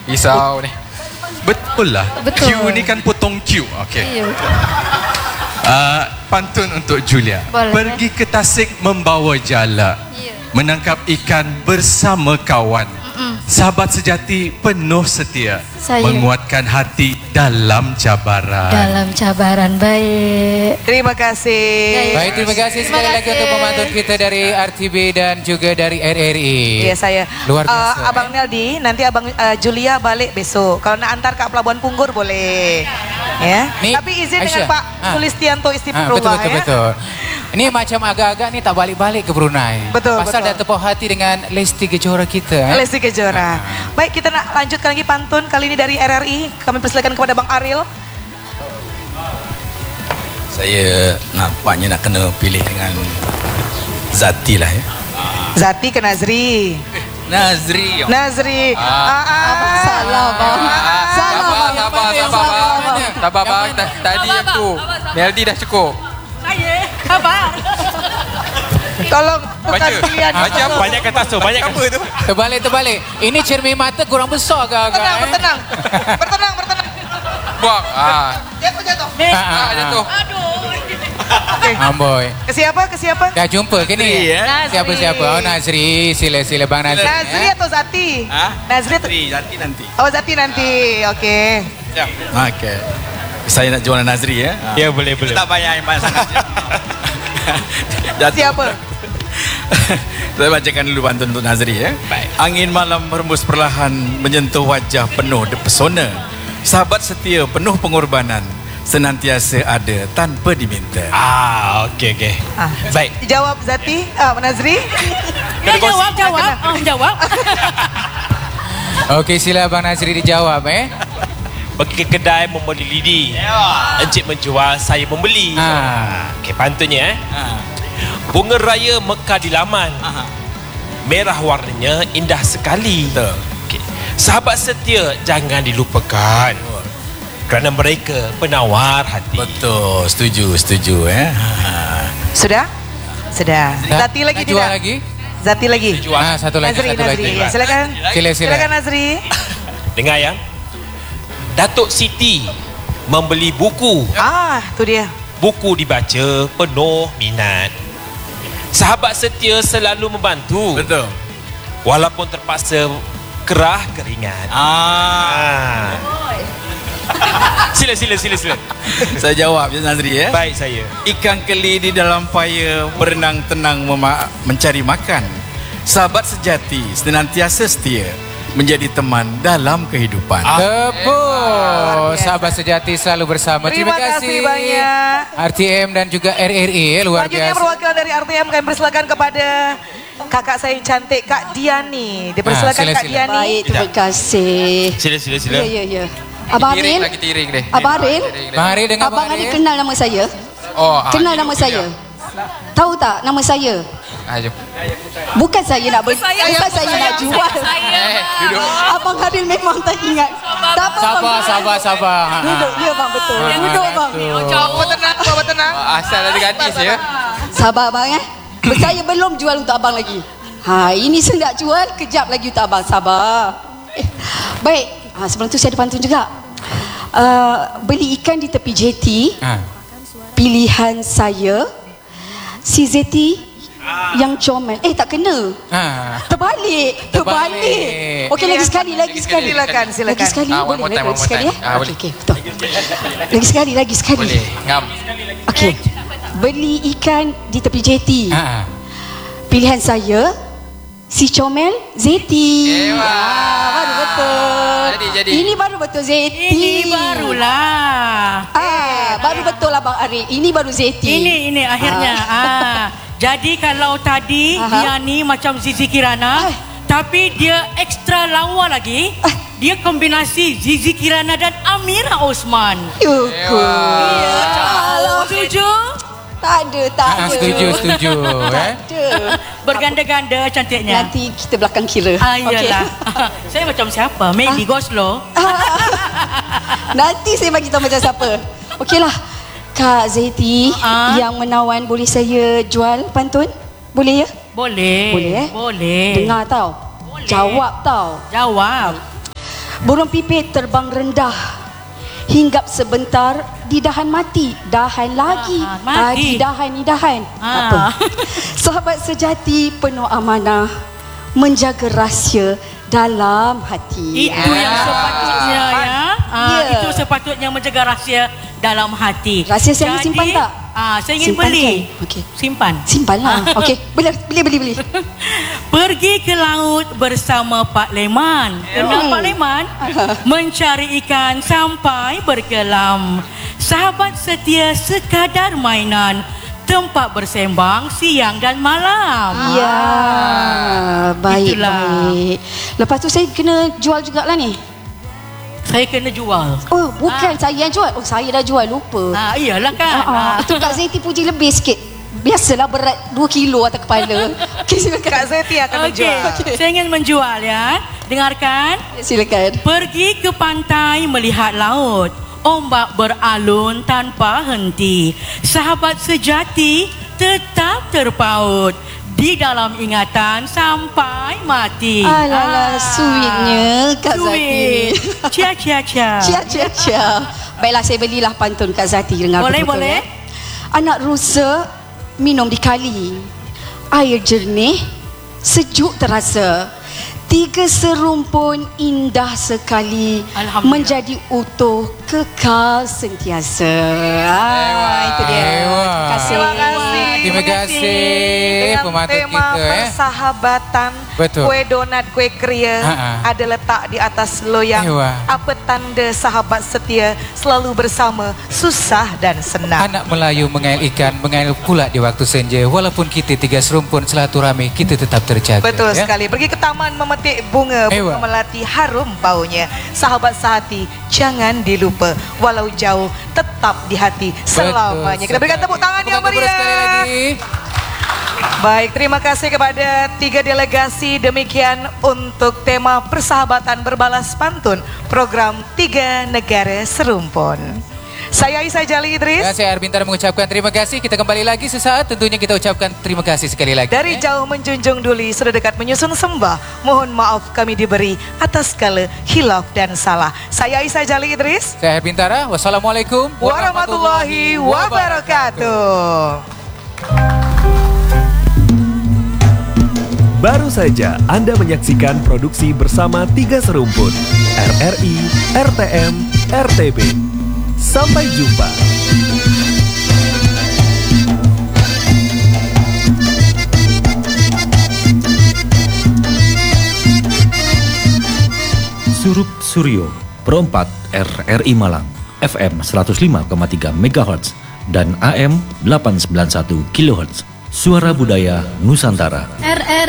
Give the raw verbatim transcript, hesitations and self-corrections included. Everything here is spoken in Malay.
Risau ni. Betul lah. Betul. Q ni kan potong Q. Okey. Ya. Uh, pantun untuk Julia. Boleh. Pergi ke Tasik membawa jala. Ya. Menangkap ikan bersama kawan. Mm-mm. Sahabat sejati penuh setia. Saya. Menguatkan hati dalam cabaran. Dalam cabaran. Baik. Terima kasih. Baik, terima kasih Terima sekali lagi kasih. untuk pemantun kita dari R T B dan juga dari R R I. Ya saya. Luar biasa. Uh, Abang Neldi, nanti Abang uh, Julia balik besok. Kalau nak antar kat Pelabuhan Punggur boleh. Ya. Ni, Tapi izin Aisyah. dengan Pak Ha. Sulistianto Ha, Istimewa betul, betul, ya. betul. Ini macam agak-agak ni tak balik-balik ke Brunei. Betul, Pasal betul. dah tepuk hati dengan Lesti Kejora kita. Eh? Lesti Kejora. Baik, kita nak lanjutkan lagi pantun kali ini dari R R I. Kami persilakan kepada Bang Ariel. Saya nampaknya nak kena pilih dengan Zati lah ya. Zati ke Nazri? Nazri. Nazri. Ah, ah. Salah bang. Salah Sabar, bang. sabar, Yang sabar, mana, yang bang. mana? Sabar, bang. Ta- Tadi yang tu. Melody dah cukup. Tolong tukar Baca. pilihan. Baca apa? Banyak kata so, banyak apa tu? Terbalik, terbalik. Ini cermin mata kurang besar agak-agak. Bertenang, eh? bertenang. Bertenang, bertenang. Buang. Ah. Jatuh, jatuh. Ah, ah, Ah, ah. jatuh. Amboi. Ke siapa? Ke siapa? Dah jumpa ke ni? Nazri, eh? Siapa-siapa? Oh, Nazri. Sila, sila Bang Nazri. Nazri eh. atau Zati? Ha? Nazri atau... Nazri, Zati nanti. Oh, Zati nanti. Okey. Okey. Saya nak jual Nazri ya. Ya, boleh, boleh. Tak banyak yang banyak sangat. Jatuh. Siapa? Saya bacakan dulu pantun untuk Nazri ya. Baik. Angin malam merembus perlahan menyentuh wajah penuh pesona. Sahabat setia penuh pengorbanan senantiasa ada tanpa diminta. Ah, okey, okey. Ah. Baik. Jawab Zati. Ah, Nazri. Ya, jawab, jawab. Oh, jawab. Okey, sila Bang Nazri dijawab eh. Pergi ke kedai membeli lidi. Encik menjual, saya membeli. Ha. Okey, pantunnya eh. Ha. Bunga raya mekar di laman. Aha. Merah warnanya indah sekali. Betul. Okey. Sahabat setia jangan dilupakan. Kerana mereka penawar hati. Betul, setuju, setuju eh. Ha. Sudah? Sudah. Dah- Zati lagi nak jual tidak? lagi? Zati lagi. Jual. Ah, satu lagi, Nazri, satu Nazri. lagi. Ya, silakan. Sila, sila. Silakan Nazri. Dengar ya. Datuk Siti membeli buku. Ah, tu dia. Buku dibaca penuh minat. Sahabat setia selalu membantu. Betul. Walaupun terpaksa kerah keringat. Ah. Sila, sila, sila, sila. Saya jawab je Nazri ya. Baik saya. Ikan keli di dalam paya berenang tenang mema- mencari makan. Sahabat sejati senantiasa setia menjadi teman dalam kehidupan. Tepuh. Sahabat sejati selalu bersama. Terima kasih banyak. R T M dan juga R R I eh, luar Selanjutnya biasa. perwakilan dari R T M kami persilakan kepada kakak saya yang cantik Kak Diani. Dipersilakan Ah, sila, Kak sila. Diani. Baik, terima kasih. Sila, sila, sila. Ya, ya, ya. Abang Tiring Aril, lagi tiring deh. Abang Aril, Tiring deh. Bang Hari dengan Abang Bang Aril Hari. kenal nama saya? Oh, ah, Kenal hidup nama dia. saya? Tahu tak nama saya? Ah, jom. Bukan saya nak ber... Bukan saya nak jual. Eh, duduk. Abang Aril memang tak ingat. Tak apa, Sabar, Abang. sabar, sabar. Ha, ha. Duduk, ya bang, betul. Ah, Duduk bang. Bawa tenang, bawa tenang. Ah, Asal ada gadis ya. Sabar bang eh. Saya belum jual untuk abang lagi. Ha, ini saya nak jual, kejap lagi untuk abang. Sabar. Eh, baik. Ha, sebelum tu saya ada pantun juga. Uh, beli ikan di tepi jeti. Ha. Pilihan saya si Zeti yang comel. Eh tak kena. Ha. Terbalik, Terbalik. terbalik. Okey lagi sekali, lagi sekali. Silakan, silakan. Lagi sekali, Ah, one boleh more time, lagi one more sekali time. ya? Ah, Okey, boleh. okey, betul. Lagi sekali, lagi sekali. Boleh. Ngam. Okey. Beli ikan di tepi jeti. Ha. Pilihan saya si comel Zeti. Ewa. Ah, baru betul. Jadi, jadi. Ini baru betul Zeti. Ini barulah. Ah, baru betul lah Bang Ari. Ini baru Zeti. Ini, ini akhirnya. Ah. Jadi kalau tadi Aha. dia ni macam Zizi Kirana, Ah. tapi dia ekstra lawa lagi. Ah. Dia kombinasi Zizi Kirana dan Amira Osman. Yuku. Kalau setuju? Tak ada, tak Ha, ada. setuju, setuju eh. Ada. Berganda-ganda cantiknya. Nanti kita belakang kira. Ah, Okey. iyalah. Saya macam siapa? Maybe Ah. go slow. Nanti saya bagi tahu macam siapa. Okeylah. Kak Zeti Ah. yang menawan, boleh saya jual pantun? Boleh ya? Boleh. Boleh, eh? Boleh. Dengar tau. Boleh. Jawab tau. Jawab. Burung pipit terbang rendah, hinggap sebentar di dahan mati, dahan lagi. Ah, mati. Tadi dahan ni dahan. Ah. Tak apa. Sahabat sejati penuh amanah, menjaga rahsia dalam hati. Itu yang sepatutnya ya. Ah, Ya. Itu sepatutnya menjaga rahsia dalam hati. Rahsia saya ni simpan tak? Ah, saya ingin Simpan beli. kan? Okey. Simpan. Simpanlah. Okey, beli beli beli beli. Pergi ke laut bersama Pak Leman. Kenal Pak Leman? Mencari ikan sampai berkelam. Sahabat setia sekadar mainan. Tempat bersembang siang dan malam. Ya, baik Itulah. baik. Lepas tu saya kena jual jugalah ni. Saya kena jual. Oh, bukan saya yang jual. Oh, saya dah jual, lupa. Ah, iyalah kan. Ah, ah. Itu Kak Zaiti puji lebih sikit. Biasalah berat dua kilo atas kepala. Okey, silakan. Kak Zeti akan Okey, menjual. saya ingin menjual ya. Dengarkan. Silakan. Pergi ke pantai melihat laut. Ombak beralun tanpa henti. Sahabat sejati tetap terpaut di dalam ingatan sampai mati. Alah, sweetnya Kak Zati ni. Cia cia cia. Cia cia cia. Baiklah, saya belilah pantun Kak Zati dengar Boleh, betul-betul, boleh. ya. Anak rusa minum di kali. Air jernih, sejuk terasa. Tiga serumpun indah sekali, Alhamdulillah. menjadi utuh kekal sentiasa. Ah, itu dia. Ewa. Terima kasih. Terima kasih. Terima kasih Dengan pematut tema kita eh. persahabatan, Betul. kue donat, kue kria Ha-ha. ada letak di atas loyang. Ewa. Apa tanda sahabat setia selalu bersama, susah dan senang. Anak Melayu mengail ikan, mengail pula di waktu senja. Walaupun kita tiga serumpun silaturahmi, kita tetap terjaga. Betul ya? sekali. Pergi ke taman memetik bunga, bunga Ewa. melati harum baunya. Sahabat sehati, jangan dilupa. Walau jauh, tetap di hati selamanya. Kita berikan tepuk tangan yang Tepuk tangan sekali meriah. lagi. Baik, terima kasih kepada tiga delegasi. Demikian untuk tema persahabatan berbalas pantun program Tiga Negara Serumpun. Saya Aisyah Jali Idris. Dan saya Arbintara mengucapkan terima kasih. Kita kembali lagi sesaat. Tentunya kita ucapkan terima kasih sekali lagi. Dari jauh menjunjung duli, sudah dekat menyusun sembah. Mohon maaf kami diberi atas segala khilaf dan salah. Saya Aisyah Jali Idris. Saya Arbintara. Wassalamualaikum Warahmatullahi wabarakatuh. Baru saja Anda menyaksikan produksi bersama Tiga Serumpun, R R I, R T M, R T B. Sampai jumpa. Surup Suryo, Pro empat R R I Malang, F M seratus lima koma tiga megahertz dan A M delapan ratus sembilan puluh satu kilohertz. Suara Budaya Nusantara. R R